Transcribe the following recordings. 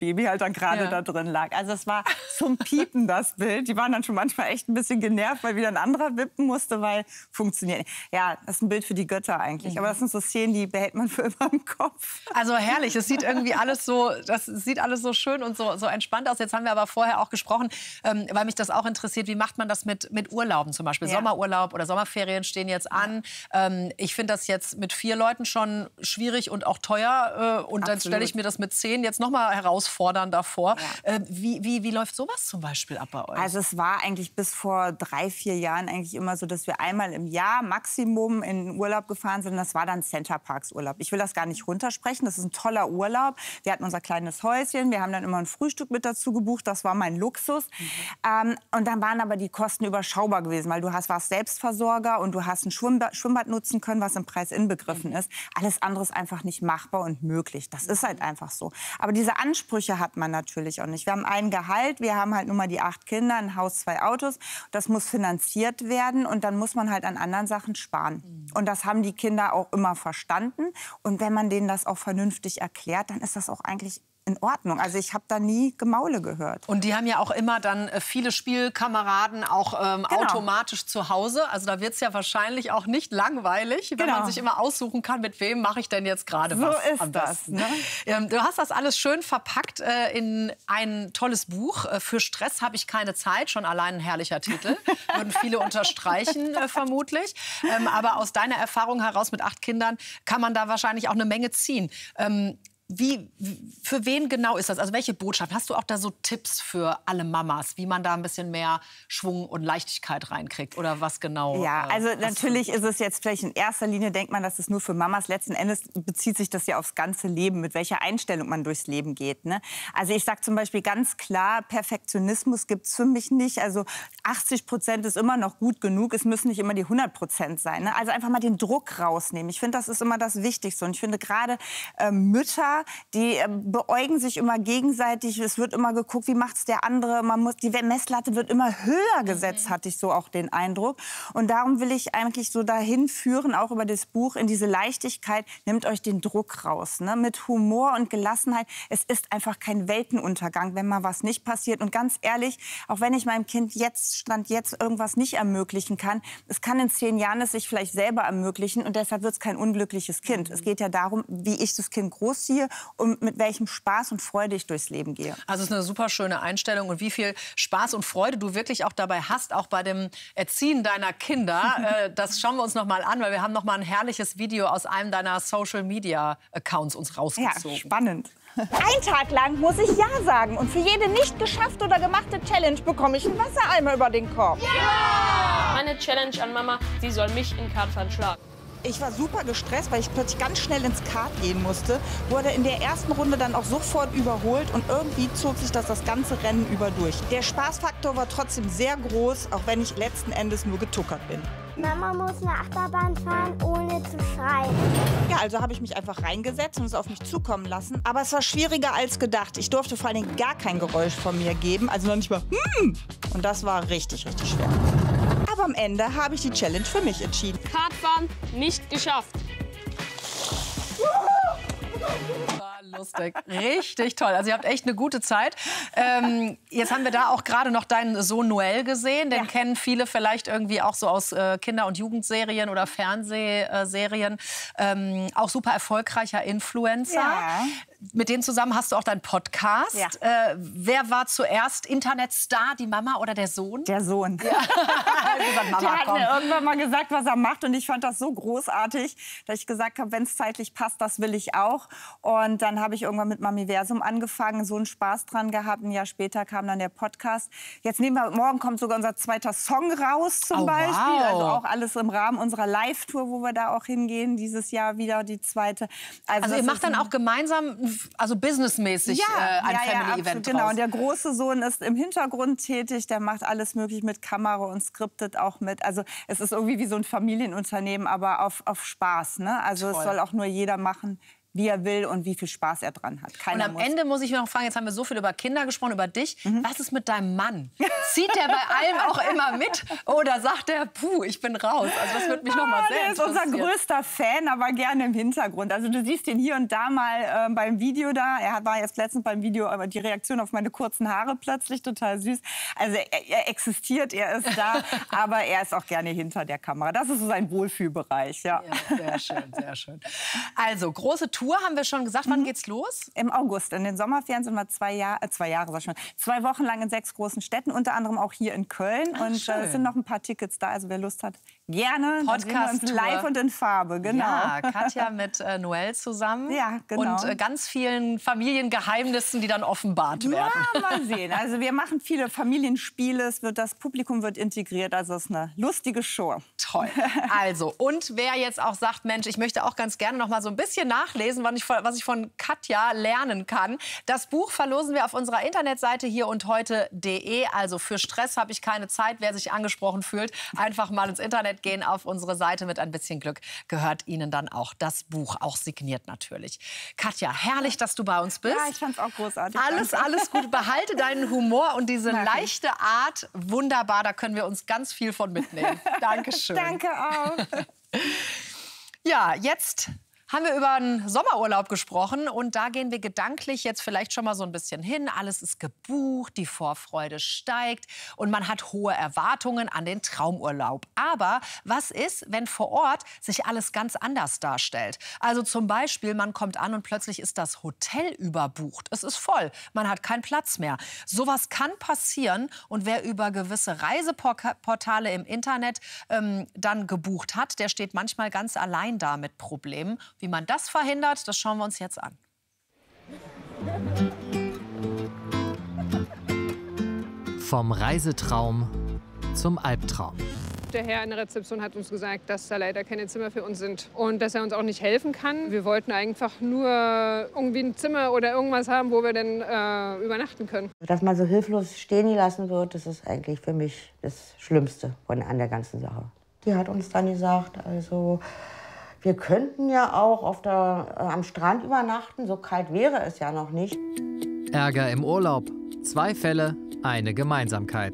Baby halt dann gerade da drin lag. Also es war zum Piepen, das Bild. Die waren dann schon manchmal echt ein bisschen genervt, weil wieder ein anderer wippen musste, weil funktioniert. Ja, das ist ein Bild für die Götter eigentlich. Aber das sind so Szenen, die behält man für immer im Kopf. Also herrlich, es sieht irgendwie alles so, das sieht alles so schön und so entspannt aus. Jetzt haben wir aber vorher auch gesprochen, weil mich das auch interessiert, wie macht man das mit Urlauben zum Beispiel? Sommerurlaub oder Sommerferien stehen jetzt an. Ich finde das jetzt mit 4 Leuten schon schwierig und auch teuer. Und dann stelle ich mir das mit 10 jetzt noch mal herausfordernder vor. Wie läuft sowas zum Beispiel ab bei euch? Also es war eigentlich bis vor 3, 4 Jahren eigentlich immer so, dass wir einmal im Jahr Maximum in den Urlaub gefahren sind. Das war dann Center Parcs Urlaub. Ich will das gar nicht runtersprechen. Das ist ein toller Urlaub. Wir hatten unser kleines Häuschen. Wir haben dann immer ein Frühstück mit dazu gebucht. Das war mein Luxus. Und dann waren aber die Kosten überschaubar gewesen, weil du warst Selbstversorger und du hast ein Schwimmbad nutzen können, was im Preis inbegriffen ist. Alles andere ist einfach nicht machbar und möglich. Das ist halt einfach so. Aber diese Ansprüche hat man natürlich auch nicht. Wir haben ein Gehalt, wir haben halt nur mal die 8 Kinder, ein Haus, 2 Autos. Das muss finanziert werden und dann muss man halt an anderen Sachen sparen. Und das haben die Kinder auch immer verstanden. Und wenn man denen das auch vernünftig erklärt, dann ist das auch eigentlich in Ordnung. Also ich habe da nie Gemaule gehört. Und die haben ja auch immer dann viele Spielkameraden auch automatisch zu Hause. Also da wird es ja wahrscheinlich auch nicht langweilig, wenn man sich immer aussuchen kann, mit wem mache ich denn jetzt gerade was am besten. So ist das. Ne? Du hast das alles schön verpackt in ein tolles Buch. Für Stress habe ich keine Zeit. Schon allein ein herrlicher Titel. Würden viele unterstreichen, vermutlich. Aber aus deiner Erfahrung heraus mit 8 Kindern kann man da wahrscheinlich auch eine Menge ziehen. Für wen genau ist das? Also welche Botschaft? Hast du auch da so Tipps für alle Mamas, wie man da ein bisschen mehr Schwung und Leichtigkeit reinkriegt? Oder was genau? Ja, also natürlich ist es jetzt vielleicht in erster Linie, denkt man, das ist nur für Mamas. Letzten Endes bezieht sich das ja aufs ganze Leben, mit welcher Einstellung man durchs Leben geht. Ne? Also ich sage zum Beispiel ganz klar, Perfektionismus gibt es für mich nicht. Also 80% ist immer noch gut genug. Es müssen nicht immer die 100% sein. Ne? Also einfach mal den Druck rausnehmen. Ich finde, das ist immer das Wichtigste. Und ich finde gerade Mütter, die beäugen sich immer gegenseitig. Es wird immer geguckt, wie macht's der andere. Die Messlatte wird immer höher gesetzt, hatte ich so auch den Eindruck. Und darum will ich eigentlich so dahin führen, auch über das Buch, in diese Leichtigkeit. Nehmt euch den Druck raus, ne? Mit Humor und Gelassenheit. Es ist einfach kein Weltenuntergang, wenn mal was nicht passiert. Und ganz ehrlich, auch wenn ich meinem Kind Stand jetzt irgendwas nicht ermöglichen kann, es kann in 10 Jahren es sich vielleicht selber ermöglichen. Und deshalb wird es kein unglückliches Kind. Es geht ja darum, wie ich das Kind großziehe und mit welchem Spaß und Freude ich durchs Leben gehe. Also es ist eine super schöne Einstellung und wie viel Spaß und Freude du wirklich auch dabei hast, auch bei dem Erziehen deiner Kinder. Das schauen wir uns noch mal an, weil wir haben noch mal ein herrliches Video aus einem deiner Social-Media-Accounts uns rausgezogen. Ja, spannend. Ein Tag lang muss ich Ja sagen und für jede nicht geschafft oder gemachte Challenge bekomme ich einen Wassereimer über den Kopf. Ja! Meine Challenge an Mama, sie soll mich in Kartfahren schlagen. Ich war super gestresst, weil ich plötzlich ganz schnell ins Kart gehen musste. Wurde in der ersten Runde dann auch sofort überholt und irgendwie zog sich das ganze Rennen über durch. Der Spaßfaktor war trotzdem sehr groß, auch wenn ich letzten Endes nur getuckert bin. Mama muss eine Achterbahn fahren, ohne zu schreien. Ja, also habe ich mich einfach reingesetzt und es auf mich zukommen lassen. Aber es war schwieriger als gedacht. Ich durfte vor allen Dingen gar kein Geräusch von mir geben, also noch nicht mal Und das war richtig, richtig schwer. Aber am Ende habe ich die Challenge für mich entschieden. Kartfahren nicht geschafft. Lustig. Richtig toll. Also ihr habt echt eine gute Zeit. Jetzt haben wir da auch gerade noch deinen Sohn Noel gesehen. Den kennen viele vielleicht irgendwie auch so aus Kinder- und Jugendserien oder Fernsehserien. Auch super erfolgreicher Influencer. Ja. Mit denen zusammen hast du auch deinen Podcast. Ja. Wer war zuerst Internetstar, die Mama oder der Sohn? Der Sohn. Ja. Gesagt, Mama, der hat mir irgendwann mal gesagt, was er macht. Und ich fand das so großartig, dass ich gesagt habe, wenn es zeitlich passt, das will ich auch. Und dann habe ich irgendwann mit Mamiversum angefangen, so einen Spaß dran gehabt. Ein Jahr später kam dann der Podcast. Jetzt morgen kommt sogar unser 2. Song raus zum Beispiel. Wow. Also auch alles im Rahmen unserer Live-Tour, wo wir da auch hingehen. Dieses Jahr wieder die 2. Also ihr macht dann auch gemeinsam, also businessmäßig ein Family-Event genau. Und der große Sohn ist im Hintergrund tätig. Der macht alles möglich mit Kamera und skriptet auch mit. Also es ist irgendwie wie so ein Familienunternehmen, aber auf Spaß. Ne? Also es soll auch nur jeder machen, wie er will und wie viel Spaß er dran hat. Und am Ende muss ich mir noch fragen, jetzt haben wir so viel über Kinder gesprochen, über dich. Was ist mit deinem Mann? Zieht der bei allem auch immer mit? Oder sagt der, puh, ich bin raus? Also das würde mich noch mal sehr interessieren. Der ist unser größter Fan, aber gerne im Hintergrund. Also du siehst ihn hier und da mal beim Video da. Er war jetzt letztens beim Video, aber die Reaktion auf meine kurzen Haare plötzlich total süß. Also er existiert, er ist da, aber er ist auch gerne hinter der Kamera. Das ist so sein Wohlfühlbereich, ja. Sehr schön, sehr schön. Also, große Tour, haben wir schon gesagt. Wann geht's los? Im August. In den Sommerferien sind wir 2 Wochen lang in 6 großen Städten, unter anderem auch hier in Köln. Und es sind noch ein paar Tickets da, also wer Lust hat, gerne. Podcast live und in Farbe, genau. Ja, Katja mit Noel zusammen. Ja, genau. Und ganz vielen Familiengeheimnissen, die dann offenbart werden. Ja, mal sehen. Also wir machen viele Familienspiele, das Publikum wird integriert, also es ist eine lustige Show. Toll. Also, und wer jetzt auch sagt, Mensch, ich möchte auch ganz gerne noch mal so ein bisschen nachlesen, was ich von Katja lernen kann. Das Buch verlosen wir auf unserer Internetseite hierundheute.de. Also für Stress habe ich keine Zeit. Wer sich angesprochen fühlt, einfach mal ins Internet gehen auf unsere Seite. Mit ein bisschen Glück gehört Ihnen dann auch das Buch, auch signiert natürlich. Katja, herrlich, dass du bei uns bist. Ja, ich fand es auch großartig. Alles gut. Behalte deinen Humor und diese leichte Art. Wunderbar, da können wir uns ganz viel von mitnehmen. Dankeschön. Danke auch. Ja, jetzt haben wir über einen Sommerurlaub gesprochen und da gehen wir gedanklich jetzt vielleicht schon mal so ein bisschen hin. Alles ist gebucht, die Vorfreude steigt und man hat hohe Erwartungen an den Traumurlaub. Aber was ist, wenn vor Ort sich alles ganz anders darstellt? Also zum Beispiel, man kommt an und plötzlich ist das Hotel überbucht. Es ist voll, man hat keinen Platz mehr. Sowas kann passieren und wer über gewisse Reiseportale im Internet dann gebucht hat, der steht manchmal ganz allein da mit Problemen. Wie man das verhindert, das schauen wir uns jetzt an. Vom Reisetraum zum Albtraum. Der Herr in der Rezeption hat uns gesagt, dass da leider keine Zimmer für uns sind und dass er uns auch nicht helfen kann. Wir wollten einfach nur irgendwie ein Zimmer oder irgendwas haben, wo wir dann übernachten können. Dass man so hilflos stehen gelassen wird, das ist eigentlich für mich das Schlimmste an der ganzen Sache. Die hat uns dann gesagt, also wir könnten ja auch am Strand übernachten, so kalt wäre es ja noch nicht. Ärger im Urlaub. 2 Fälle, eine Gemeinsamkeit.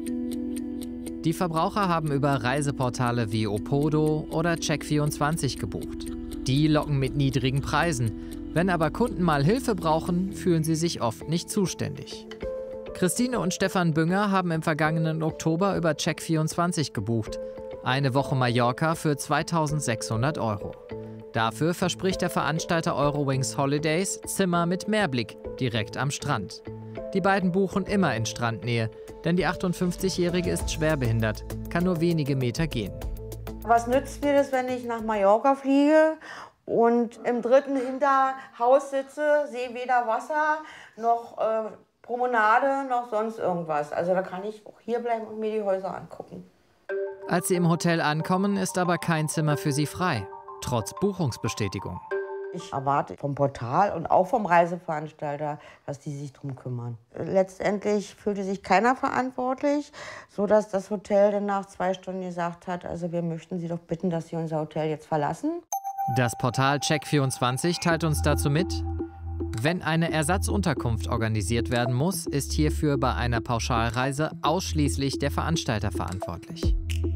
Die Verbraucher haben über Reiseportale wie Opodo oder Check24 gebucht. Die locken mit niedrigen Preisen. Wenn aber Kunden mal Hilfe brauchen, fühlen sie sich oft nicht zuständig. Christine und Stefan Bünger haben im vergangenen Oktober über Check24 gebucht. Eine Woche Mallorca für 2.600 €. Dafür verspricht der Veranstalter Eurowings Holidays Zimmer mit Meerblick direkt am Strand. Die beiden buchen immer in Strandnähe, denn die 58-Jährige ist schwerbehindert, kann nur wenige Meter gehen. Was nützt mir das, wenn ich nach Mallorca fliege und im 3. Hinterhaus sitze, sehe weder Wasser noch Promenade noch sonst irgendwas. Also da kann ich auch hier bleiben und mir die Häuser angucken. Als sie im Hotel ankommen, ist aber kein Zimmer für sie frei, trotz Buchungsbestätigung. Ich erwarte vom Portal und auch vom Reiseveranstalter, dass die sich drum kümmern. Letztendlich fühlte sich keiner verantwortlich, sodass das Hotel dann nach 2 Stunden gesagt hat, also wir möchten Sie doch bitten, dass Sie unser Hotel jetzt verlassen. Das Portal Check24 teilt uns dazu mit: Wenn eine Ersatzunterkunft organisiert werden muss, ist hierfür bei einer Pauschalreise ausschließlich der Veranstalter verantwortlich.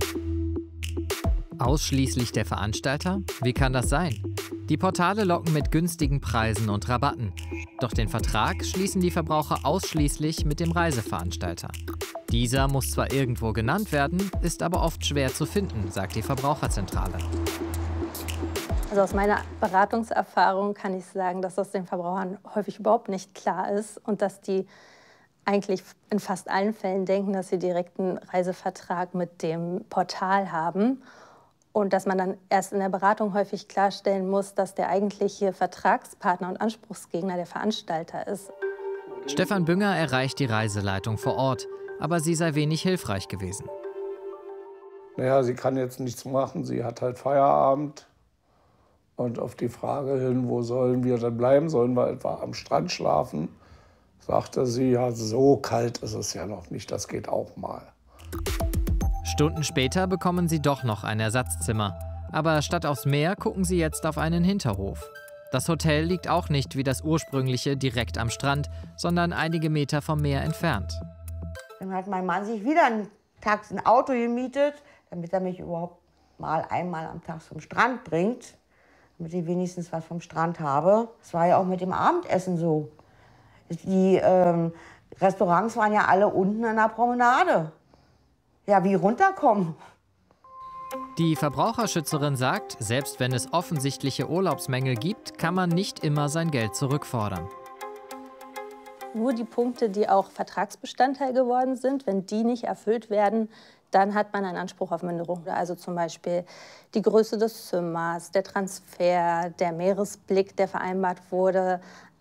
Ausschließlich der Veranstalter? Wie kann das sein? Die Portale locken mit günstigen Preisen und Rabatten. Doch den Vertrag schließen die Verbraucher ausschließlich mit dem Reiseveranstalter. Dieser muss zwar irgendwo genannt werden, ist aber oft schwer zu finden, sagt die Verbraucherzentrale. Also aus meiner Beratungserfahrung kann ich sagen, dass das den Verbrauchern häufig überhaupt nicht klar ist und dass die eigentlich in fast allen Fällen denken, dass sie direkt einen Reisevertrag mit dem Portal haben und dass man dann erst in der Beratung häufig klarstellen muss, dass der eigentliche Vertragspartner und Anspruchsgegner der Veranstalter ist. Stefan Bünger erreicht die Reiseleitung vor Ort, aber sie sei wenig hilfreich gewesen. Naja, sie kann jetzt nichts machen, sie hat halt Feierabend. Und auf die Frage hin, wo sollen wir denn bleiben, sollen wir etwa am Strand schlafen, sagte sie, ja, so kalt ist es ja noch nicht, das geht auch mal. Stunden später bekommen sie doch noch ein Ersatzzimmer. Aber statt aufs Meer gucken sie jetzt auf einen Hinterhof. Das Hotel liegt auch nicht wie das ursprüngliche direkt am Strand, sondern einige Meter vom Meer entfernt. Dann hat mein Mann sich wieder ein Auto gemietet, damit er mich überhaupt mal einmal am Tag zum Strand bringt, damit ich wenigstens was vom Strand habe. Das war ja auch mit dem Abendessen so. Die Restaurants waren ja alle unten an der Promenade. Ja, wie runterkommen? Die Verbraucherschützerin sagt, selbst wenn es offensichtliche Urlaubsmängel gibt, kann man nicht immer sein Geld zurückfordern. Nur die Punkte, die auch Vertragsbestandteil geworden sind, wenn die nicht erfüllt werden, dann hat man einen Anspruch auf Minderung. Also zum Beispiel die Größe des Zimmers, der Transfer, der Meeresblick, der vereinbart wurde.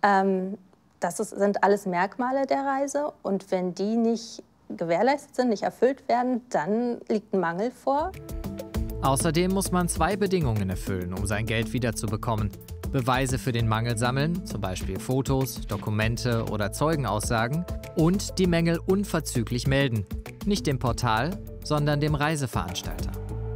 Sind alles Merkmale der Reise. Und wenn die nicht gewährleistet sind, nicht erfüllt werden, dann liegt ein Mangel vor. Außerdem muss man 2 Bedingungen erfüllen, um sein Geld wiederzubekommen. Beweise für den Mangel sammeln, zum Beispiel Fotos, Dokumente oder Zeugenaussagen, und die Mängel unverzüglich melden. Nicht dem Portal, sondern dem Reiseveranstalter.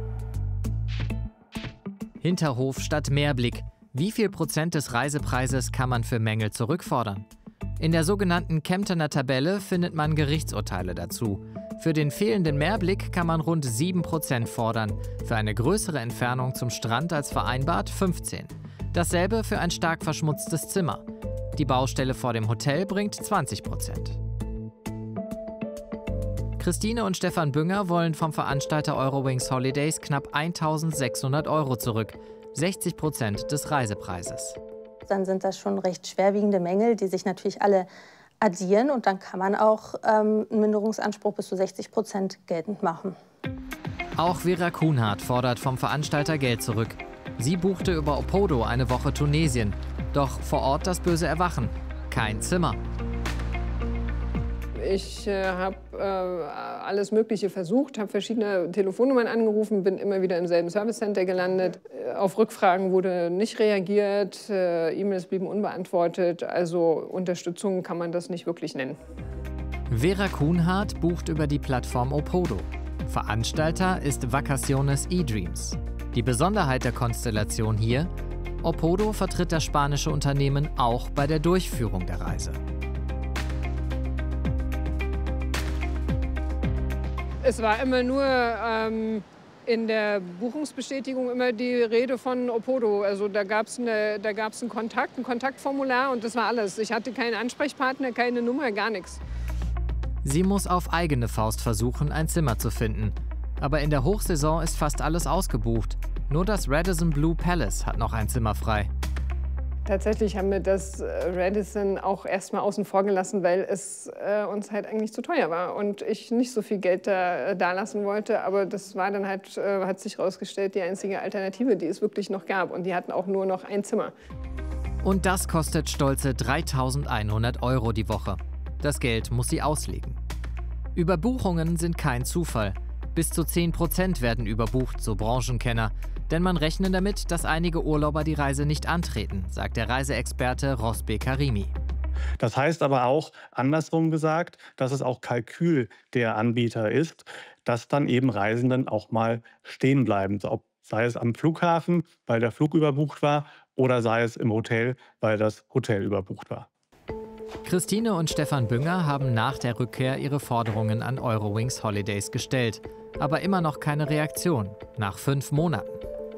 Hinterhof statt Meerblick. Wie viel Prozent des Reisepreises kann man für Mängel zurückfordern? In der sogenannten Kemptener Tabelle findet man Gerichtsurteile dazu. Für den fehlenden Meerblick kann man rund 7% fordern, für eine größere Entfernung zum Strand als vereinbart 15%. Dasselbe für ein stark verschmutztes Zimmer. Die Baustelle vor dem Hotel bringt 20%. Christine und Stefan Bünger wollen vom Veranstalter Eurowings Holidays knapp 1.600 € zurück, 60% des Reisepreises. Dann sind das schon recht schwerwiegende Mängel, die sich natürlich alle addieren. Und dann kann man auch einen Minderungsanspruch bis zu 60% geltend machen. Auch Vera Kuhnhardt fordert vom Veranstalter Geld zurück. Sie buchte über Opodo eine Woche Tunesien. Doch vor Ort das böse Erwachen: kein Zimmer. Ich habe alles Mögliche versucht, habe verschiedene Telefonnummern angerufen, bin immer wieder im selben Servicecenter gelandet. Auf Rückfragen wurde nicht reagiert, E-Mails blieben unbeantwortet. Also Unterstützung kann man das nicht wirklich nennen. Vera Kuhnhardt bucht über die Plattform Opodo. Veranstalter ist Vacaciones eDreams. Die Besonderheit der Konstellation hier: Opodo vertritt das spanische Unternehmen auch bei der Durchführung der Reise. Es war immer nur in der Buchungsbestätigung immer die Rede von Opodo. Also da gab es ein Kontaktformular und das war alles. Ich hatte keinen Ansprechpartner, keine Nummer, gar nichts. Sie muss auf eigene Faust versuchen, ein Zimmer zu finden. Aber in der Hochsaison ist fast alles ausgebucht. Nur das Radisson Blu Palace hat noch ein Zimmer frei. Tatsächlich haben wir das Radisson auch erst mal außen vor gelassen, weil es uns halt eigentlich zu teuer war und ich nicht so viel Geld da lassen wollte. Aber das war dann halt, hat sich herausgestellt, die einzige Alternative, die es wirklich noch gab. Und die hatten auch nur noch ein Zimmer. Und das kostet stolze 3.100 € die Woche. Das Geld muss sie auslegen. Überbuchungen sind kein Zufall. Bis zu 10% werden überbucht, so Branchenkenner. Denn man rechnet damit, dass einige Urlauber die Reise nicht antreten, sagt der Reiseexperte Rosbe Karimi. Das heißt aber auch, andersrum gesagt, dass es auch Kalkül der Anbieter ist, dass dann eben Reisenden auch mal stehen bleiben. Sei es am Flughafen, weil der Flug überbucht war, oder sei es im Hotel, weil das Hotel überbucht war. Christine und Stefan Bünger haben nach der Rückkehr ihre Forderungen an Eurowings Holidays gestellt. Aber immer noch keine Reaktion, nach 5 Monaten.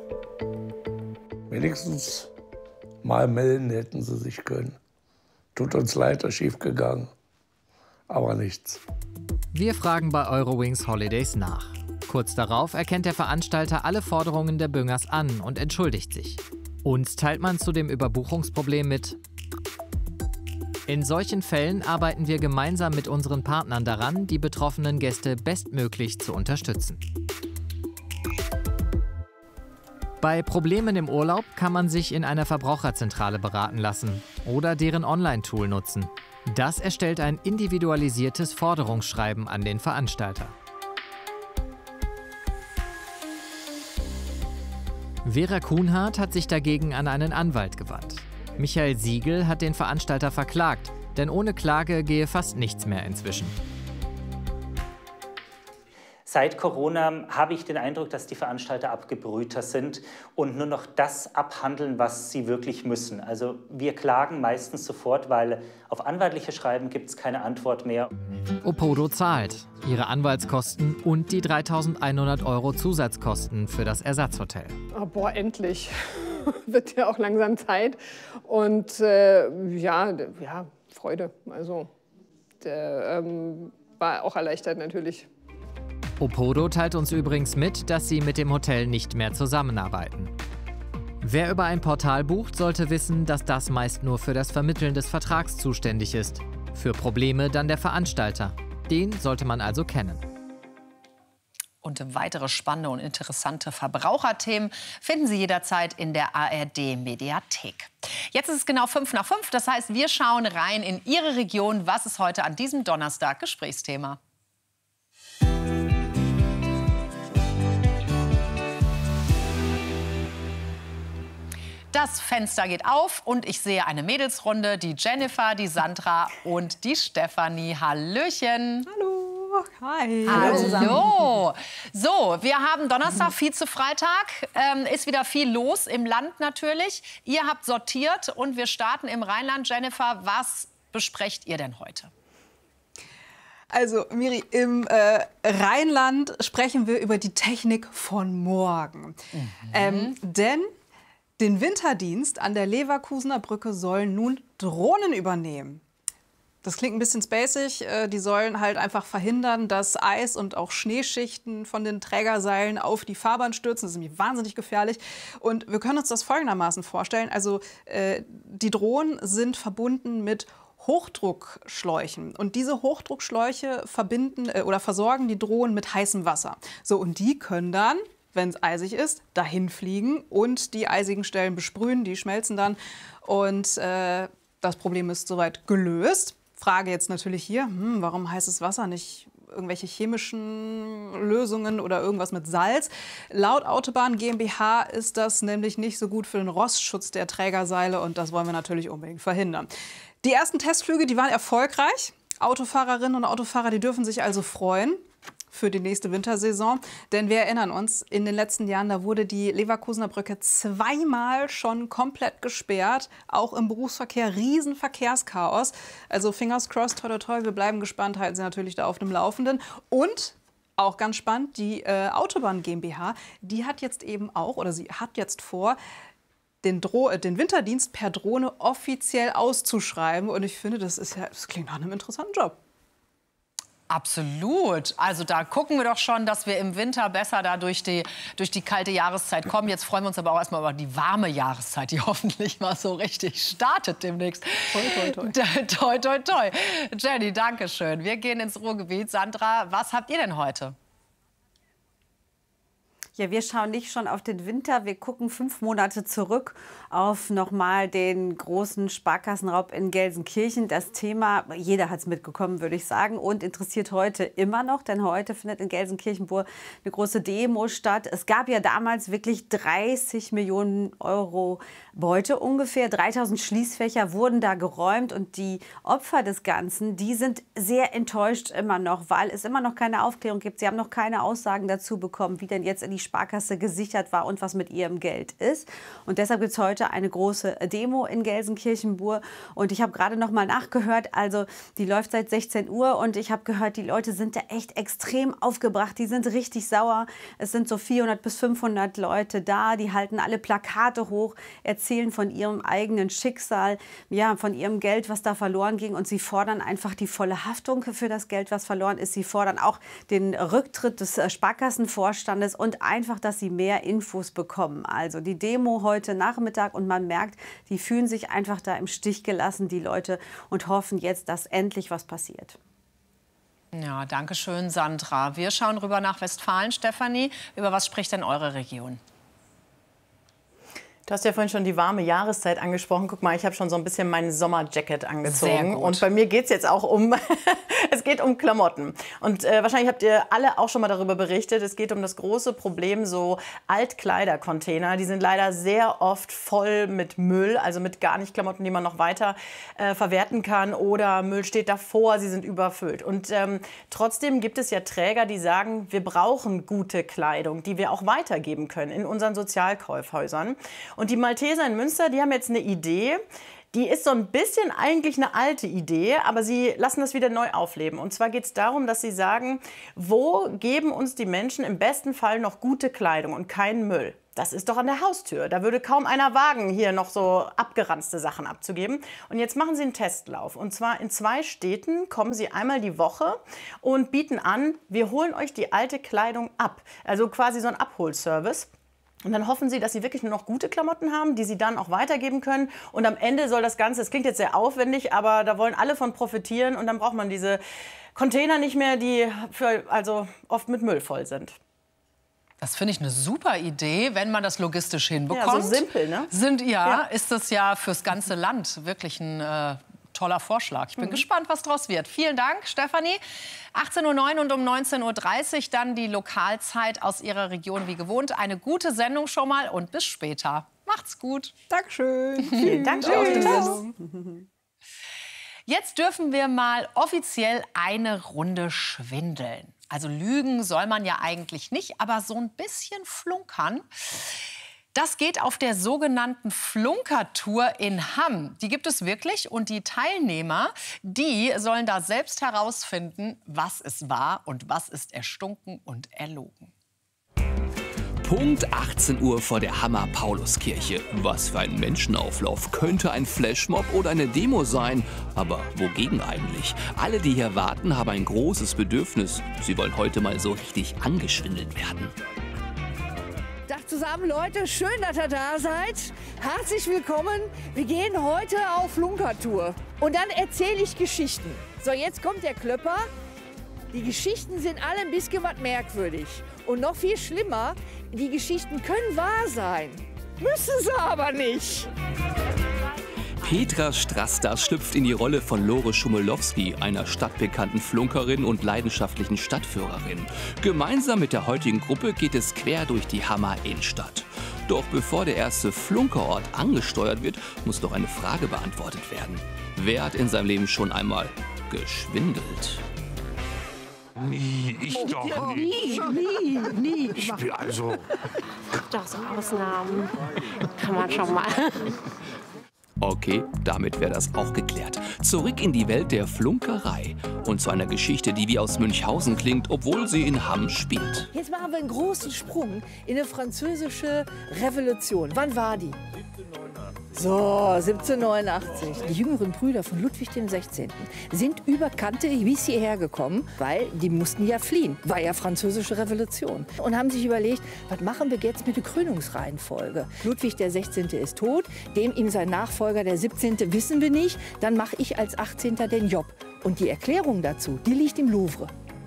Wenigstens mal melden hätten sie sich können. Tut uns leid, ist schief gegangen. Aber nichts. Wir fragen bei Eurowings Holidays nach. Kurz darauf erkennt der Veranstalter alle Forderungen der Büngers an und entschuldigt sich. Uns teilt man zu dem Überbuchungsproblem mit: In solchen Fällen arbeiten wir gemeinsam mit unseren Partnern daran, die betroffenen Gäste bestmöglich zu unterstützen. Bei Problemen im Urlaub kann man sich in einer Verbraucherzentrale beraten lassen oder deren Online-Tool nutzen. Das erstellt ein individualisiertes Forderungsschreiben an den Veranstalter. Vera Kuhnhardt hat sich dagegen an einen Anwalt gewandt. Michael Siegel hat den Veranstalter verklagt, denn ohne Klage gehe fast nichts mehr inzwischen. Seit Corona habe ich den Eindruck, dass die Veranstalter abgebrühter sind und nur noch das abhandeln, was sie wirklich müssen. Also wir klagen meistens sofort, weil auf anwaltliche Schreiben gibt es keine Antwort mehr. Opodo zahlt ihre Anwaltskosten und die 3.100 € Zusatzkosten für das Ersatzhotel. Oh, boah, endlich. Wird ja auch langsam Zeit. Und ja, Freude. Also war auch erleichtert natürlich. Opodo teilt uns übrigens mit, dass sie mit dem Hotel nicht mehr zusammenarbeiten. Wer über ein Portal bucht, sollte wissen, dass das meist nur für das Vermitteln des Vertrags zuständig ist. Für Probleme dann der Veranstalter. Den sollte man also kennen. Und weitere spannende und interessante Verbraucherthemen finden Sie jederzeit in der ARD-Mediathek. Jetzt ist es genau 5:05, das heißt, wir schauen rein in Ihre Region. Was ist heute an diesem Donnerstag Gesprächsthema? Das Fenster geht auf und ich sehe eine Mädelsrunde, die Jennifer, die Sandra und die Stefanie. Hallöchen. Hallo. Hi. Hallo. So, wir haben Donnerstag, Vize-Freitag. Ist wieder viel los im Land natürlich. Ihr habt sortiert und wir starten im Rheinland. Jennifer, was besprecht ihr denn heute? Also, Miri, im Rheinland sprechen wir über die Technik von morgen. Denn den Winterdienst an der Leverkusener Brücke sollen nun Drohnen übernehmen. Das klingt ein bisschen spacig. Die sollen halt einfach verhindern, dass Eis und auch Schneeschichten von den Trägerseilen auf die Fahrbahn stürzen. Das ist nämlich wahnsinnig gefährlich. Und wir können uns das folgendermaßen vorstellen. Also die Drohnen sind verbunden mit Hochdruckschläuchen. Und diese Hochdruckschläuche verbinden oder versorgen die Drohnen mit heißem Wasser. So, und die können dann, wenn es eisig ist, dahin fliegen und die eisigen Stellen besprühen, die schmelzen dann. Und das Problem ist soweit gelöst. Frage jetzt natürlich hier, warum heißes Wasser, nicht irgendwelche chemischen Lösungen oder irgendwas mit Salz? Laut Autobahn GmbH ist das nämlich nicht so gut für den Rostschutz der Trägerseile und das wollen wir natürlich unbedingt verhindern. Die ersten Testflüge, die waren erfolgreich. Autofahrerinnen und Autofahrer, die dürfen sich also freuen für die nächste Wintersaison. Denn wir erinnern uns, in den letzten Jahren, da wurde die Leverkusener Brücke zweimal schon komplett gesperrt. Auch im Berufsverkehr Riesenverkehrschaos. Also fingers crossed, toi, toi, toi, wir bleiben gespannt, halten Sie natürlich da auf dem Laufenden. Und auch ganz spannend, die Autobahn GmbH, die hat jetzt eben auch, oder sie hat jetzt vor, den Winterdienst per Drohne offiziell auszuschreiben. Und ich finde, das klingt nach einem interessanten Job. Absolut. Also da gucken wir doch schon, dass wir im Winter besser da durch die kalte Jahreszeit kommen. Jetzt freuen wir uns aber auch erstmal über die warme Jahreszeit, die hoffentlich mal so richtig startet demnächst. Toi, toi, toi. Toi, toi, toi. Jenny, danke schön. Wir gehen ins Ruhrgebiet. Sandra, was habt ihr denn heute? Ja, wir schauen nicht schon auf den Winter, wir gucken 5 Monate zurück auf nochmal den großen Sparkassenraub in Gelsenkirchen. Das Thema, jeder hat es mitbekommen, würde ich sagen, und interessiert heute immer noch, denn heute findet in Gelsenkirchen-Bur eine große Demo statt. Es gab ja damals wirklich 30 Millionen Euro Beute ungefähr. 3000 Schließfächer wurden da geräumt und die Opfer des Ganzen, die sind sehr enttäuscht immer noch, weil es immer noch keine Aufklärung gibt. Sie haben noch keine Aussagen dazu bekommen, wie denn jetzt in die Sparkasse gesichert war und was mit ihrem Geld ist. Und deshalb gibt es heute eine große Demo in Gelsenkirchen-Bur. Und ich habe gerade noch mal nachgehört, also die läuft seit 16 Uhr und ich habe gehört, die Leute sind da echt extrem aufgebracht. Die sind richtig sauer. Es sind so 400 bis 500 Leute da. Die halten alle Plakate hoch, erzählen von ihrem eigenen Schicksal, ja, von ihrem Geld, was da verloren ging. Und sie fordern einfach die volle Haftung für das Geld, was verloren ist. Sie fordern auch den Rücktritt des Sparkassenvorstandes und einfach, dass sie mehr Infos bekommen. Also die Demo heute Nachmittag und man merkt, die fühlen sich einfach da im Stich gelassen, die Leute, und hoffen jetzt, dass endlich was passiert. Ja, danke schön, Sandra. Wir schauen rüber nach Westfalen. Stefanie, über was spricht denn eure Region? Du hast ja vorhin schon die warme Jahreszeit angesprochen. Guck mal, ich habe schon so ein bisschen meinen Sommerjacket angezogen. Und bei mir geht es jetzt auch es geht um Klamotten. Und wahrscheinlich habt ihr alle auch schon mal darüber berichtet. Es geht um das große Problem, so Altkleidercontainer. Die sind leider sehr oft voll mit Müll, also mit gar nicht Klamotten, die man noch weiter verwerten kann. Oder Müll steht davor, sie sind überfüllt. Und trotzdem gibt es ja Träger, die sagen, wir brauchen gute Kleidung, die wir auch weitergeben können in unseren Sozialkaufhäusern. Und die Malteser in Münster, die haben jetzt eine Idee. Die ist so ein bisschen eigentlich eine alte Idee, aber sie lassen das wieder neu aufleben. Und zwar geht es darum, dass sie sagen, wo geben uns die Menschen im besten Fall noch gute Kleidung und keinen Müll? Das ist doch an der Haustür. Da würde kaum einer wagen, hier noch so abgeranzte Sachen abzugeben. Und jetzt machen sie einen Testlauf. Und zwar in 2 Städten kommen sie einmal die Woche und bieten an, wir holen euch die alte Kleidung ab. Also quasi so ein Abholservice. Und dann hoffen sie, dass sie wirklich nur noch gute Klamotten haben, die sie dann auch weitergeben können. Und am Ende soll das Ganze, es klingt jetzt sehr aufwendig, aber da wollen alle von profitieren. Und dann braucht man diese Container nicht mehr, die also oft mit Müll voll sind. Das finde ich eine super Idee, wenn man das logistisch hinbekommt. Ja, so simpel, ne? Ist das ja fürs ganze Land wirklich ein toller Vorschlag. Ich bin gespannt, was draus wird. Vielen Dank, Stefanie. 18:09 Uhr und um 19:30 Uhr dann die Lokalzeit aus Ihrer Region wie gewohnt. Eine gute Sendung schon mal und bis später. Macht's gut. Dankeschön. Vielen Dank für die Sendung. Jetzt dürfen wir mal offiziell eine Runde schwindeln. Also lügen soll man ja eigentlich nicht, aber so ein bisschen flunkern. Das geht auf der sogenannten Flunkertour in Hamm. Die gibt es wirklich und die Teilnehmer, die sollen da selbst herausfinden, was es war und was ist erstunken und erlogen. Punkt 18 Uhr vor der Hammer Pauluskirche. Was für ein Menschenauflauf. Könnte ein Flashmob oder eine Demo sein. Aber wogegen eigentlich? Alle, die hier warten, haben ein großes Bedürfnis. Sie wollen heute mal so richtig angeschwindelt werden. Tag zusammen, Leute. Schön, dass ihr da seid. Herzlich willkommen. Wir gehen heute auf Flunkertour. Und dann erzähle ich Geschichten. So, jetzt kommt der Klöpper. Die Geschichten sind alle ein bisschen was merkwürdig. Und noch viel schlimmer, die Geschichten können wahr sein. Müssen sie aber nicht. Petra Strastas schlüpft in die Rolle von Lore Schummelowski, einer stadtbekannten Flunkerin und leidenschaftlichen Stadtführerin. Gemeinsam mit der heutigen Gruppe geht es quer durch die Hammer Innenstadt. Doch bevor der erste Flunkerort angesteuert wird, muss noch eine Frage beantwortet werden. Wer hat in seinem Leben schon einmal geschwindelt? Nie, ich doch nicht. Nie. Ich bin also... Doch, so Ausnahmen kann man schon mal. Okay, damit wäre das auch geklärt. Zurück in die Welt der Flunkerei und zu einer Geschichte, die wie aus Münchhausen klingt, obwohl sie in Hamm spielt. Jetzt machen wir einen großen Sprung in eine französische Revolution. Wann war die? So, 1789. Die jüngeren Brüder von Ludwig XVI. sind über Kante bis hierher gekommen, weil die mussten ja fliehen. War ja französische Revolution. Und haben sich überlegt, was machen wir jetzt mit der Krönungsreihenfolge? Ludwig XVI. Ist tot, ihm sein Nachfolger, der 17. wissen wir nicht. Dann mache ich als 18. den Job. Und die Erklärung dazu, die liegt im Louvre.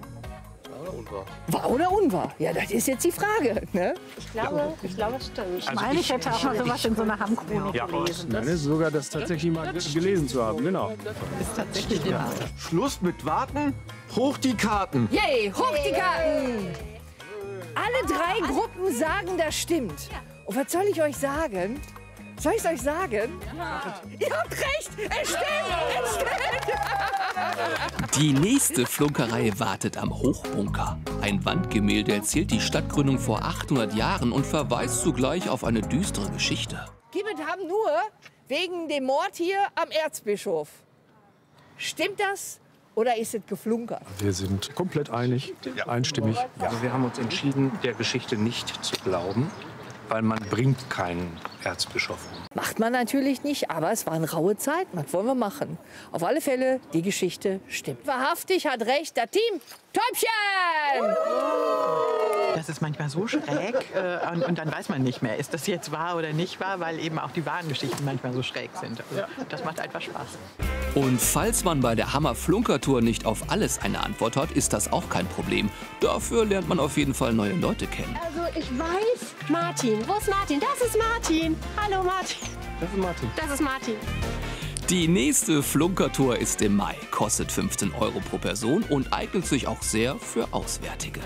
Wahr oder unwahr? Ja, das ist jetzt die Frage. Ne? Ich glaube, es stimmt. Ich meine, ich hätte auch mal sowas in so einer Hamm-Chronik gelesen. Nein, ist sogar das tatsächlich mal gelesen zu haben, genau. Ist tatsächlich wahr. Schluss mit Warten, hoch die Karten. Yay, hoch die Karten! Alle 3 Gruppen sagen, das stimmt. Und was soll ich euch sagen? Soll ich es euch sagen? Ja. Ihr habt recht! Es stimmt! Die nächste Flunkerei wartet am Hochbunker. Ein Wandgemälde erzählt die Stadtgründung vor 800 Jahren und verweist zugleich auf eine düstere Geschichte. Gibbet haben nur wegen dem Mord hier am Erzbischof. Stimmt das oder ist es geflunkert? Wir sind komplett einig, einstimmig. Also wir haben uns entschieden, der Geschichte nicht zu glauben, weil man bringt keinen Erzbischof um. Macht man natürlich nicht, aber es war eine raue Zeit. Was wollen wir machen? Auf alle Fälle, die Geschichte stimmt. Wahrhaftig hat recht das Team Täubchen! Das ist manchmal so schräg und dann weiß man nicht mehr, ist das jetzt wahr oder nicht wahr, weil eben auch die wahren Geschichten manchmal so schräg sind. Also, das macht einfach Spaß. Und falls man bei der Hammer Flunkertour nicht auf alles eine Antwort hat, ist das auch kein Problem. Dafür lernt man auf jeden Fall neue Leute kennen. Also ich weiß. Martin, wo ist Martin? Das ist Martin. Hallo Martin. Das ist Martin. Das ist Martin. Die nächste Flunkertour ist im Mai, kostet 15 € pro Person und eignet sich auch sehr für Auswärtige.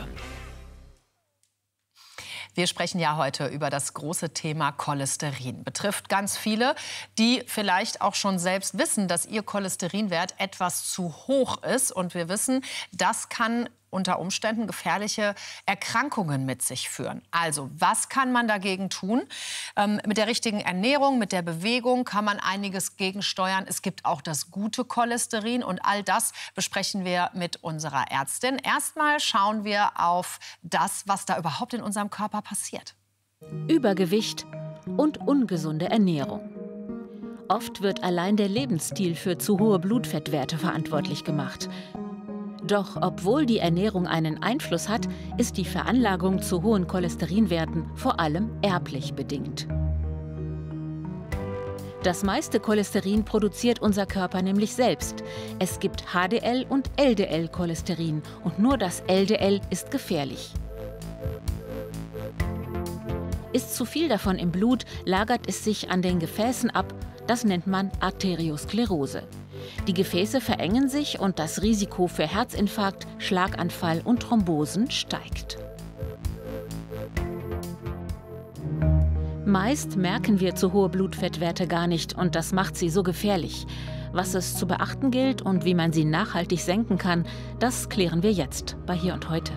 Wir sprechen ja heute über das große Thema Cholesterin. Betrifft ganz viele, die vielleicht auch schon selbst wissen, dass ihr Cholesterinwert etwas zu hoch ist. Und wir wissen, das kann unter Umständen gefährliche Erkrankungen mit sich führen. Also, was kann man dagegen tun? Mit der richtigen Ernährung, mit der Bewegung kann man einiges gegensteuern. Es gibt auch das gute Cholesterin und all das besprechen wir mit unserer Ärztin. Erstmal schauen wir auf das, was da überhaupt in unserem Körper passiert. Übergewicht und ungesunde Ernährung. Oft wird allein der Lebensstil für zu hohe Blutfettwerte verantwortlich gemacht. Doch obwohl die Ernährung einen Einfluss hat, ist die Veranlagung zu hohen Cholesterinwerten vor allem erblich bedingt. Das meiste Cholesterin produziert unser Körper nämlich selbst. Es gibt HDL- und LDL-Cholesterin und nur das LDL ist gefährlich. Ist zu viel davon im Blut, lagert es sich an den Gefäßen ab. Das nennt man Arteriosklerose. Die Gefäße verengen sich und das Risiko für Herzinfarkt, Schlaganfall und Thrombosen steigt. Meist merken wir zu hohe Blutfettwerte gar nicht und das macht sie so gefährlich. Was es zu beachten gilt und wie man sie nachhaltig senken kann, das klären wir jetzt bei Hier und Heute.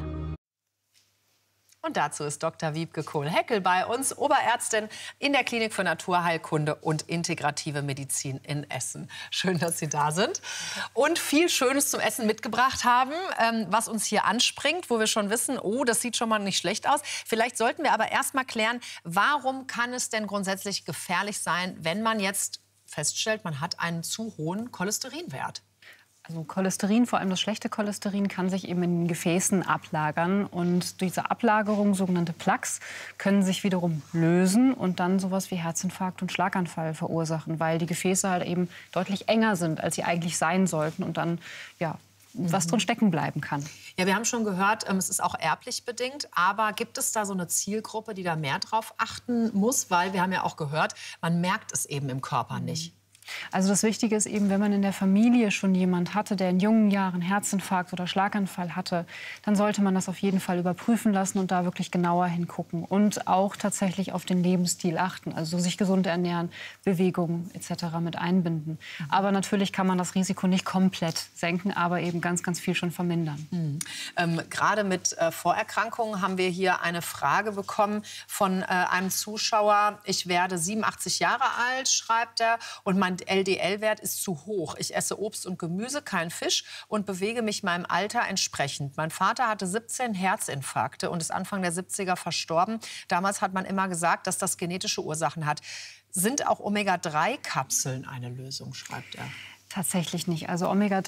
Und dazu ist Dr. Wiebke Kohl-Heckel bei uns, Oberärztin in der Klinik für Naturheilkunde und Integrative Medizin in Essen. Schön, dass Sie da sind und viel Schönes zum Essen mitgebracht haben, was uns hier anspringt, wo wir schon wissen, oh, das sieht schon mal nicht schlecht aus. Vielleicht sollten wir aber erst mal klären, warum kann es denn grundsätzlich gefährlich sein, wenn man jetzt feststellt, man hat einen zu hohen Cholesterinwert? Also Cholesterin, vor allem das schlechte Cholesterin, kann sich eben in den Gefäßen ablagern. Und diese Ablagerung, sogenannte Plaques, können sich wiederum lösen und dann sowas wie Herzinfarkt und Schlaganfall verursachen, weil die Gefäße halt eben deutlich enger sind, als sie eigentlich sein sollten und dann ja, was drin stecken bleiben kann. Ja, wir haben schon gehört, es ist auch erblich bedingt. Aber gibt es da so eine Zielgruppe, die da mehr drauf achten muss? Weil wir haben ja auch gehört, man merkt es eben im Körper nicht. Also das Wichtige ist eben, wenn man in der Familie schon jemand hatte, der in jungen Jahren Herzinfarkt oder Schlaganfall hatte, dann sollte man das auf jeden Fall überprüfen lassen und da wirklich genauer hingucken. Und auch tatsächlich auf den Lebensstil achten, also sich gesund ernähren, Bewegung etc. mit einbinden. Aber natürlich kann man das Risiko nicht komplett senken, aber eben ganz, ganz viel schon vermindern. Gerade mit Vorerkrankungen haben wir hier eine Frage bekommen von einem Zuschauer. Ich werde 87 Jahre alt, schreibt er, und mein LDL-Wert ist zu hoch. Ich esse Obst und Gemüse, kein Fisch und bewege mich meinem Alter entsprechend. Mein Vater hatte 17 Herzinfarkte und ist Anfang der 70er verstorben. Damals hat man immer gesagt, dass das genetische Ursachen hat. Sind auch Omega-3-Kapseln eine Lösung, schreibt er? Tatsächlich nicht. Also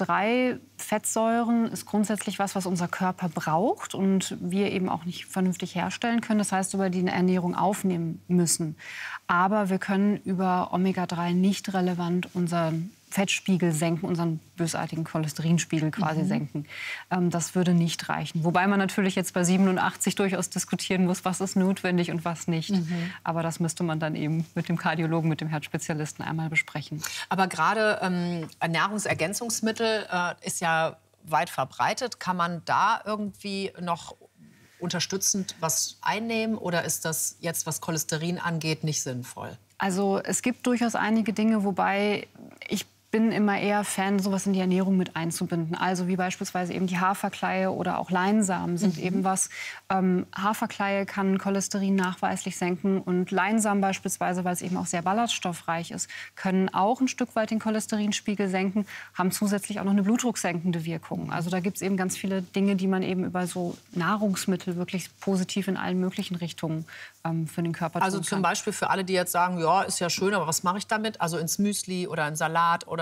Omega-3-Fettsäuren ist grundsätzlich was unser Körper braucht und wir eben auch nicht vernünftig herstellen können. Das heißt, über die Ernährung aufnehmen müssen. Aber wir können über Omega-3 nicht relevant unseren Fettspiegel senken, unseren bösartigen Cholesterinspiegel quasi senken. Das würde nicht reichen. Wobei man natürlich jetzt bei 87 durchaus diskutieren muss, was ist notwendig und was nicht. Aber das müsste man dann eben mit dem Kardiologen, mit dem Herzspezialisten einmal besprechen. Aber gerade Nahrungsergänzungsmittel ist ja weit verbreitet. Kann man da irgendwie noch unterstützend was einnehmen oder ist das jetzt, was Cholesterin angeht, nicht sinnvoll? Also es gibt durchaus einige Dinge, wobei ich bin immer eher Fan, sowas in die Ernährung mit einzubinden. Also wie beispielsweise eben die Haferkleie oder auch Leinsamen sind eben was. Haferkleie kann Cholesterin nachweislich senken und Leinsamen beispielsweise, weil es eben auch sehr ballaststoffreich ist, können auch ein Stück weit den Cholesterinspiegel senken, haben zusätzlich auch noch eine blutdrucksenkende Wirkung. Also da gibt es eben ganz viele Dinge, die man eben über so Nahrungsmittel wirklich positiv in allen möglichen Richtungen für den Körper tun kann. Also zum Beispiel für alle, die jetzt sagen, ja, ist ja schön, aber was mache ich damit? Also ins Müsli oder in Salat oder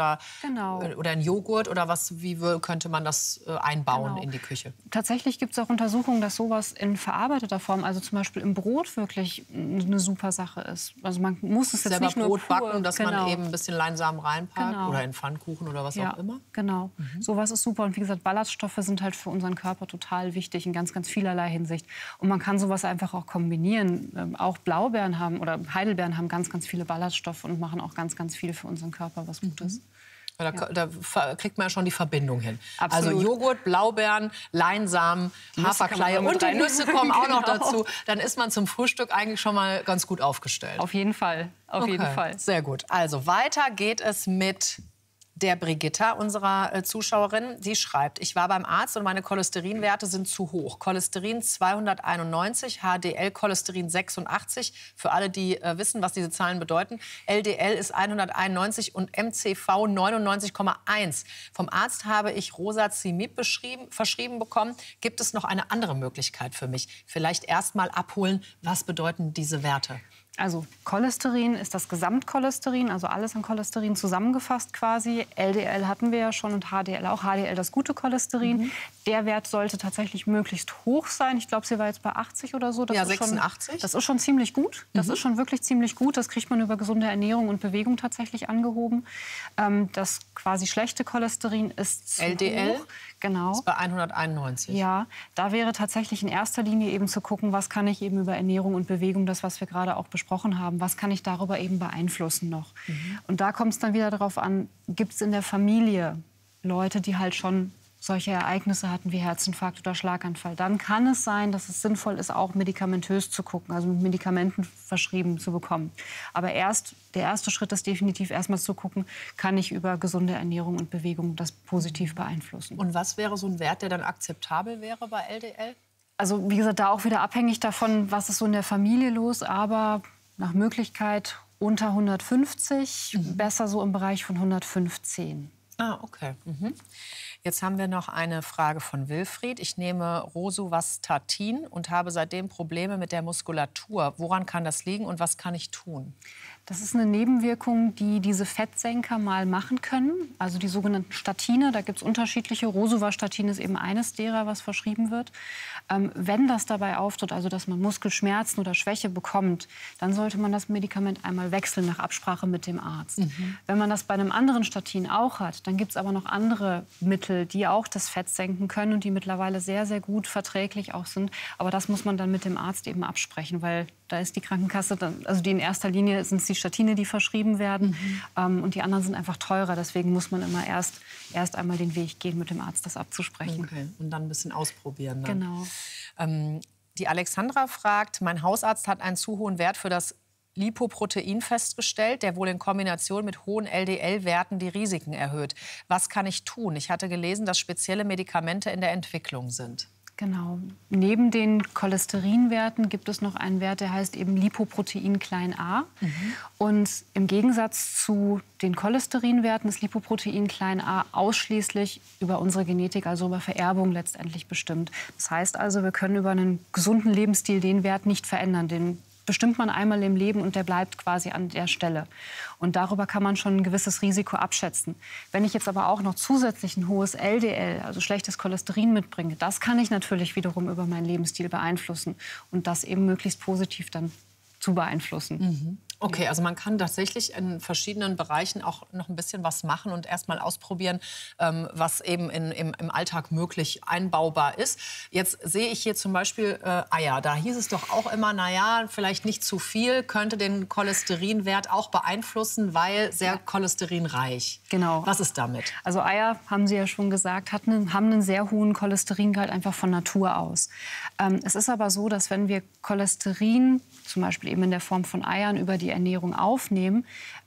oder ein Joghurt oder wie könnte man das einbauen in die Küche? Tatsächlich gibt es auch Untersuchungen, dass sowas in verarbeiteter Form, also zum Beispiel im Brot, wirklich eine super Sache ist. Also man muss es jetzt selber nicht nur Brot backen, dass man eben ein bisschen Leinsamen reinpackt oder in Pfannkuchen oder was auch immer. Genau. Sowas ist super. Und wie gesagt, Ballaststoffe sind halt für unseren Körper total wichtig in ganz, ganz vielerlei Hinsicht. Und man kann sowas einfach auch kombinieren. Auch Blaubeeren haben oder Heidelbeeren haben ganz, ganz viele Ballaststoffe und machen auch ganz, ganz viel für unseren Körper, was Gutes. Da kriegt man ja schon die Verbindung hin. Absolut. Also Joghurt, Blaubeeren, Leinsamen, Haferkleie und die Nüsse kommen auch noch dazu. Dann ist man zum Frühstück eigentlich schon mal ganz gut aufgestellt. Auf jeden Fall. Auf jeden Fall. Sehr gut. Also weiter geht es mit der Brigitta, unserer Zuschauerin. Sie schreibt, ich war beim Arzt und meine Cholesterinwerte sind zu hoch. Cholesterin 291, HDL Cholesterin 86. Für alle, die wissen, was diese Zahlen bedeuten. LDL ist 191 und MCV 99,1. Vom Arzt habe ich Rosazimib verschrieben bekommen. Gibt es noch eine andere Möglichkeit für mich? Vielleicht erst mal abholen, was bedeuten diese Werte? Also Cholesterin ist das Gesamtcholesterin, also alles an Cholesterin zusammengefasst quasi. LDL hatten wir ja schon und HDL auch. HDL das gute Cholesterin. Der Wert sollte tatsächlich möglichst hoch sein. Ich glaube, sie war jetzt bei 80 oder so. Das ja, ist 86. Das ist schon ziemlich gut. Das ist schon wirklich ziemlich gut. Das kriegt man über gesunde Ernährung und Bewegung tatsächlich angehoben. Das quasi schlechte Cholesterin ist zu LDL hoch. Genau. Ist bei 191. Ja, da wäre tatsächlich in erster Linie eben zu gucken, was kann ich eben über Ernährung und Bewegung, das, was wir gerade auch besprochen haben, was kann ich darüber eben beeinflussen noch. Und da kommt es dann wieder darauf an, gibt es in der Familie Leute, die halt schon solche Ereignisse hatten wie Herzinfarkt oder Schlaganfall. Dann kann es sein, dass es sinnvoll ist, auch medikamentös zu gucken, also mit Medikamenten verschrieben zu bekommen. Aber der erste Schritt ist definitiv erstmal zu gucken, kann ich über gesunde Ernährung und Bewegung das positiv beeinflussen. Und was wäre so ein Wert, der dann akzeptabel wäre bei LDL? Also wie gesagt, da auch wieder abhängig davon, was ist so in der Familie los, aber nach Möglichkeit unter 150, besser so im Bereich von 115. Ah, okay. Jetzt haben wir noch eine Frage von Wilfried. Ich nehme Rosuvastatin und habe seitdem Probleme mit der Muskulatur. Woran kann das liegen und was kann ich tun? Das ist eine Nebenwirkung, die diese Fettsenker mal machen können. Also die sogenannten Statine, da gibt es unterschiedliche. Rosuvastatin ist eben eines derer, was verschrieben wird. Wenn das dabei auftritt, also dass man Muskelschmerzen oder Schwäche bekommt, dann sollte man das Medikament einmal wechseln nach Absprache mit dem Arzt. Wenn man das bei einem anderen Statin auch hat, dann gibt es aber noch andere Mittel, die auch das Fett senken können und die mittlerweile sehr, sehr gut verträglich auch sind. Aber das muss man dann mit dem Arzt eben absprechen, weil da ist die Krankenkasse, also die in erster Linie sind es die Statine, die verschrieben werden. Und die anderen sind einfach teurer. Deswegen muss man immer erst einmal den Weg gehen, mit dem Arzt das abzusprechen. Okay. Und dann ein bisschen ausprobieren. Dann. Genau. Die Alexandra fragt, mein Hausarzt hat einen zu hohen Wert für das Lipoprotein festgestellt, der wohl in Kombination mit hohen LDL-Werten die Risiken erhöht. Was kann ich tun? Ich hatte gelesen, dass spezielle Medikamente in der Entwicklung sind. Genau. Neben den Cholesterinwerten gibt es noch einen Wert, der heißt eben Lipoprotein a. Und im Gegensatz zu den Cholesterinwerten ist Lipoprotein a ausschließlich über unsere Genetik, also über Vererbung letztendlich bestimmt. Das heißt also, wir können über einen gesunden Lebensstil den Wert nicht verändern. Den bestimmt man einmal im Leben und der bleibt quasi an der Stelle. Und darüber kann man schon ein gewisses Risiko abschätzen. Wenn ich jetzt aber auch noch zusätzlich ein hohes LDL, also schlechtes Cholesterin mitbringe, das kann ich natürlich wiederum über meinen Lebensstil beeinflussen und das eben möglichst positiv dann zu beeinflussen. Okay, also man kann tatsächlich in verschiedenen Bereichen auch noch ein bisschen was machen und erst mal ausprobieren, was eben im Alltag möglich einbaubar ist. Jetzt sehe ich hier zum Beispiel Eier. Da hieß es doch auch immer, naja, vielleicht nicht zu viel, könnte den Cholesterinwert auch beeinflussen, weil sehr cholesterinreich. Genau. Was ist damit? Also Eier, haben Sie ja schon gesagt, haben einen sehr hohen Cholesteringehalt einfach von Natur aus. Es ist aber so, dass wenn wir Cholesterin, zum Beispiel eben in der Form von Eiern, über die Ernährung aufnehmen,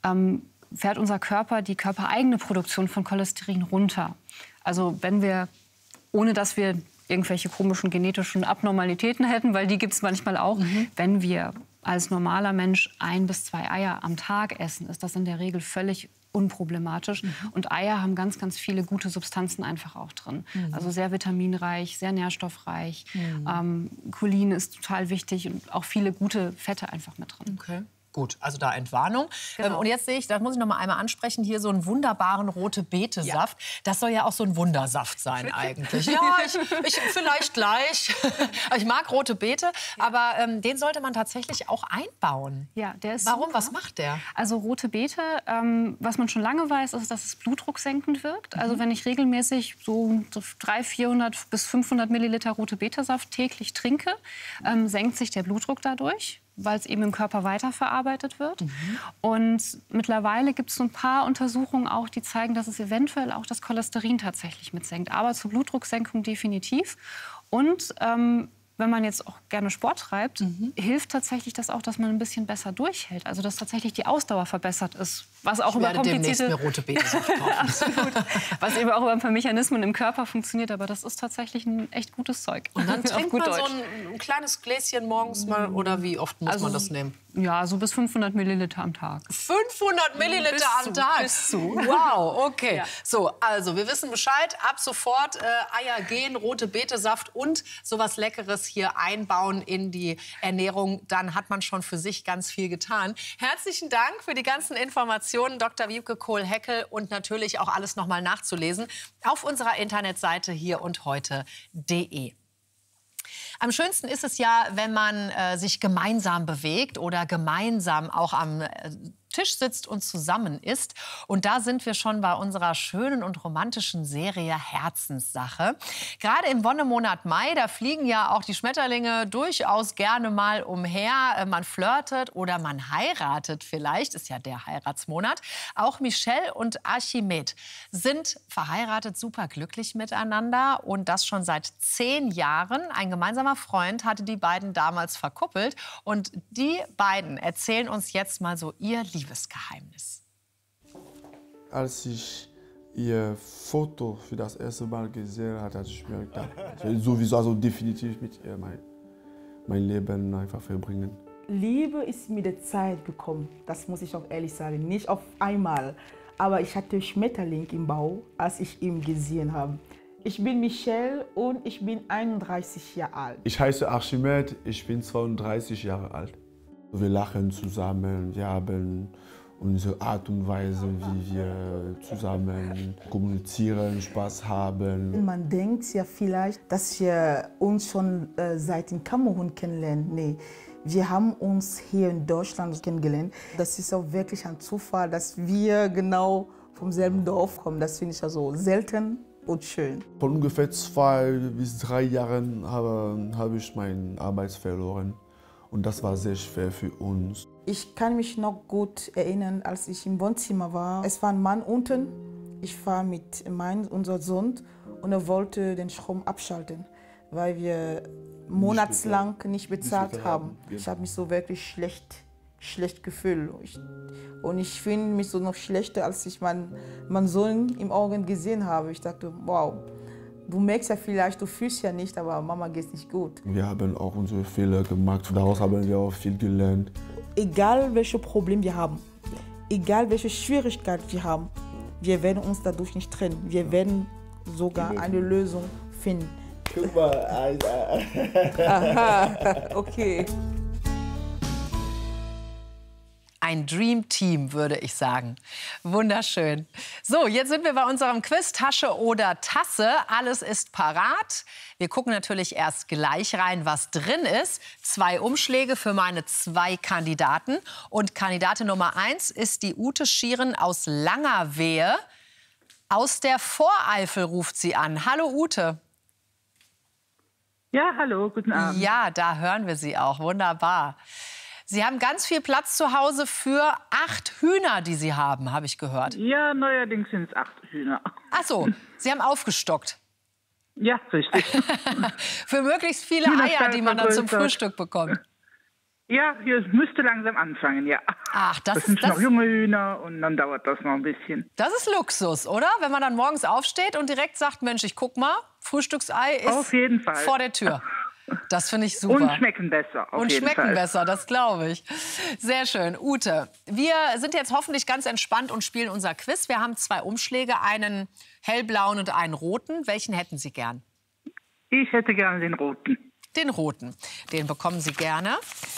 fährt unser Körper die körpereigene Produktion von Cholesterin runter. Also wenn wir, ohne dass wir irgendwelche komischen genetischen Abnormalitäten hätten, weil die gibt es manchmal auch, wenn wir als normaler Mensch 1 bis 2 Eier am Tag essen, ist das in der Regel völlig unproblematisch. Und Eier haben ganz, ganz viele gute Substanzen einfach auch drin. Also sehr vitaminreich, sehr nährstoffreich. Cholin ist total wichtig und auch viele gute Fette einfach mit drin. Okay. Gut, also da Entwarnung. Genau. Und jetzt sehe ich, das muss ich noch mal einmal ansprechen, hier so einen wunderbaren Rote-Beete-Saft. Ja. Das soll ja auch so ein Wundersaft sein eigentlich. Ja, ich vielleicht gleich. Ich mag rote Beete, aber den sollte man tatsächlich auch einbauen. Ja, der ist Warum? super. Was macht der? Also rote Beete, was man schon lange weiß, ist, dass es blutdrucksenkend wirkt. Also wenn ich regelmäßig so 300, 400 bis 500 Milliliter rote Beete-Saft täglich trinke, senkt sich der Blutdruck dadurch, weil es eben im Körper weiterverarbeitet wird. Und mittlerweile gibt es so ein paar Untersuchungen auch, die zeigen, dass es eventuell auch das Cholesterin tatsächlich mitsenkt. Aber zur Blutdrucksenkung definitiv. Und wenn man jetzt auch gerne Sport treibt, hilft tatsächlich das auch, dass man ein bisschen besser durchhält. Also dass tatsächlich die Ausdauer verbessert ist. Was auch über komplizierte rote Beete-Saft kaufen. Absolut. Was eben auch über ein paar Mechanismen im Körper funktioniert. Aber das ist tatsächlich ein echt gutes Zeug. Und dann trinkt man so ein kleines Gläschen morgens mal, oder wie oft muss man das nehmen? Ja, so bis 500 Milliliter am Tag. 500 Milliliter am Tag? Bis zu. Wow, okay. Ja. So, also wir wissen Bescheid. Ab sofort Eier gehen, rote Beete-Saft und sowas Leckeres hier einbauen in die Ernährung. Dann hat man schon für sich ganz viel getan. Herzlichen Dank für die ganzen Informationen, Dr. Wiebke Kohl-Heckel, und natürlich auch alles noch mal nachzulesen auf unserer Internetseite hierundheute.de. Am schönsten ist es ja, wenn man sich gemeinsam bewegt oder gemeinsam auch am Tisch sitzt und zusammen isst. Und da sind wir schon bei unserer schönen und romantischen Serie Herzenssache. Gerade im Wonnemonat Mai, da fliegen ja auch die Schmetterlinge durchaus gerne mal umher. Man flirtet oder man heiratet vielleicht, ist ja der Heiratsmonat. Auch Michelle und Archimed sind verheiratet, super glücklich miteinander, und das schon seit 10 Jahren. Ein gemeinsamer Freund hatte die beiden damals verkuppelt, und die beiden erzählen uns jetzt mal so ihr Liebesgeheimnis. Als ich ihr Foto für das erste Mal gesehen habe, hatte ich mir gedacht, ich will sowieso, also definitiv mit ihr mein Leben einfach verbringen. Liebe ist mit der Zeit gekommen, das muss ich auch ehrlich sagen, nicht auf einmal. Aber ich hatte Schmetterling im Bauch, als ich ihn gesehen habe. Ich bin Michelle und ich bin 31 Jahre alt. Ich heiße Archimed, ich bin 32 Jahre alt. Wir lachen zusammen, wir haben unsere Art und Weise, wie wir zusammen kommunizieren, Spaß haben. Man denkt ja vielleicht, dass wir uns schon seit in Kamerun kennenlernen. Nee, wir haben uns hier in Deutschland kennengelernt. Das ist auch wirklich ein Zufall, dass wir genau vom selben Dorf kommen. Das finde ich also selten und schön. Vor ungefähr 2 bis 3 Jahren habe ich meine Arbeit verloren. Und das war sehr schwer für uns. Ich kann mich noch gut erinnern, als ich im Wohnzimmer war. Es war ein Mann unten. Ich war mit unserem Sohn, und er wollte den Strom abschalten, weil wir monatelang nicht bezahlt haben. Ich habe mich so wirklich schlecht gefühlt. Und ich finde mich so noch schlechter, als ich meinen Sohn im Augen gesehen habe. Ich dachte, wow. Du merkst ja vielleicht, du fühlst ja nicht, aber Mama geht es nicht gut. Wir haben auch unsere Fehler gemacht, daraus haben wir auch viel gelernt. Egal welche Probleme wir haben, egal welche Schwierigkeit wir haben, wir werden uns dadurch nicht trennen. Wir werden sogar eine Lösung finden. Guck mal. Aha, okay. Ein Dream Team, würde ich sagen. Wunderschön. So, jetzt sind wir bei unserem Quiz Tasche oder Tasse. Alles ist parat. Wir gucken natürlich erst gleich rein, was drin ist. 2 Umschläge für meine 2 Kandidaten. Und Kandidatin Nummer 1 ist die Ute Schieren aus Langerwehe. Aus der Voreifel ruft sie an. Hallo Ute. Ja, hallo, guten Abend. Ja, da hören wir Sie auch. Wunderbar. Sie haben ganz viel Platz zu Hause für 8 Hühner, die Sie haben, habe ich gehört. Ja, neuerdings sind es 8 Hühner. Ach so, Sie haben aufgestockt. Ja, richtig. Für möglichst viele Eier, die man dann zum Frühstück bekommt. Ja, hier müsste langsam anfangen, ja. Ach, das sind noch junge Hühner und dann dauert das noch ein bisschen. Das ist Luxus, oder? Wenn man dann morgens aufsteht und direkt sagt, Mensch, ich guck mal, Frühstücksei ist auf jeden Fall vor der Tür. Das finde ich super. Und schmecken besser. Und schmecken besser, das glaube ich. Sehr schön. Ute, wir sind jetzt hoffentlich ganz entspannt und spielen unser Quiz. Wir haben 2 Umschläge, einen hellblauen und einen roten. Welchen hätten Sie gern? Ich hätte gerne den roten. Den roten. Den bekommen Sie gerne.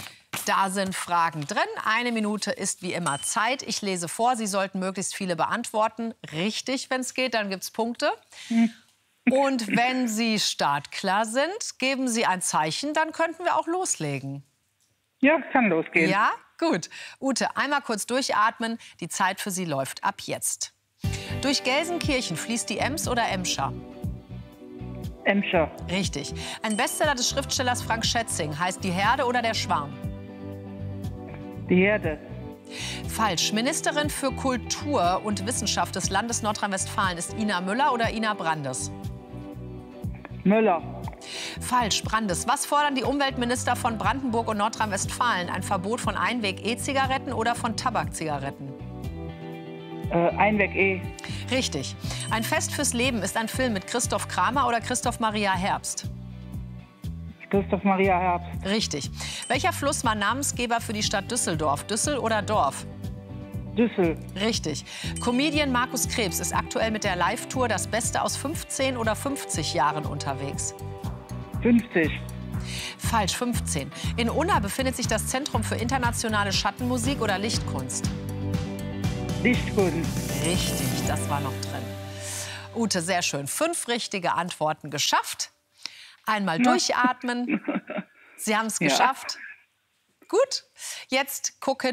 Da sind Fragen drin. 1 Minute ist wie immer Zeit. Ich lese vor. Sie sollten möglichst viele beantworten. Richtig, wenn es geht, dann gibt es Punkte. Und wenn Sie startklar sind, geben Sie ein Zeichen, dann könnten wir auch loslegen. Ja, kann losgehen. Ja, gut. Ute, einmal kurz durchatmen. Die Zeit für Sie läuft ab jetzt. Durch Gelsenkirchen fließt die Ems oder Emscher? Emscher. Richtig. Ein Bestseller des Schriftstellers Frank Schätzing heißt Die Herde oder der Schwarm? Die Herde. Falsch. Ministerin für Kultur und Wissenschaft des Landes Nordrhein-Westfalen ist Ina Müller oder Ina Brandes? Müller. Falsch. Brandes. Was fordern die Umweltminister von Brandenburg und Nordrhein-Westfalen? Ein Verbot von Einweg-E-Zigaretten oder von Tabakzigaretten? Einweg-E. Richtig. Ein Fest fürs Leben ist ein Film mit Christoph Kramer oder Christoph Maria Herbst? Christoph Maria Herbst. Richtig. Welcher Fluss war Namensgeber für die Stadt Düsseldorf? Düssel oder Dorf? Düssel. Richtig. Comedian Markus Krebs ist aktuell mit der Live-Tour Das Beste aus 15 oder 50 Jahren unterwegs? 50. Falsch, 15. In Unna befindet sich das Zentrum für internationale Schattenmusik oder Lichtkunst? Lichtkunst. Richtig, das war noch drin. Ute, sehr schön. 5 richtige Antworten geschafft. Einmal durchatmen. Sie haben es geschafft. Gut, jetzt gucken